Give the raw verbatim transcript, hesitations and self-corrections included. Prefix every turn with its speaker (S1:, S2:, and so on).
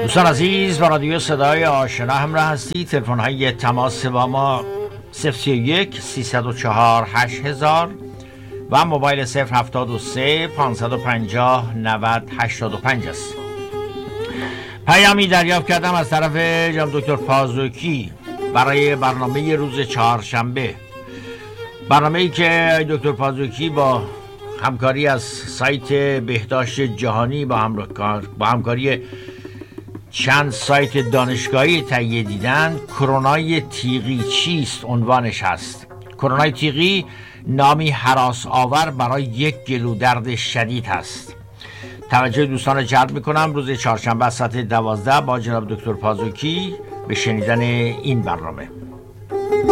S1: دوستان عزیز، با رادیو صدای آشنا همراه هستید. تلفن های تماس با ما صفر سی و یک سیصد و چهار هشت هزار و موبایل صفر هفتاد و سه پانصد و پنجاه نود هشتاد و پنج است. پیامی دریافت کردم از طرف جناب دکتر پازوکی برای برنامه روز چهارشنبه، برنامه‌ای که دکتر پازوکی با همکاری از سایت بهداشت جهانی با همکار با همکاری چند سایت دانشگاهی تهیه دیدن. کرونای تیغی چیست؟ عنوانش هست: کرونای تیغی نامی هراس آور برای یک گلودرد شدید هست. توجه دوستان رو جلب میکنم روز چهارشنبه ساعت دوازده با جناب دکتر پازوکی به شنیدن این برنامه.